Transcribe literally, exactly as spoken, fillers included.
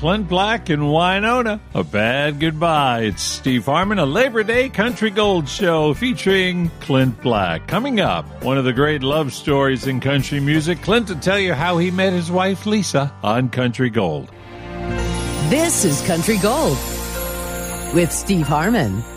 Clint Black and Winona, A Bad Goodbye. It's Steve Harmon, a Labor Day Country Gold show featuring Clint Black. Coming up, one of the great love stories in country music. Clint will tell you how he met his wife Lisa on Country Gold. This is Country Gold with Steve Harmon.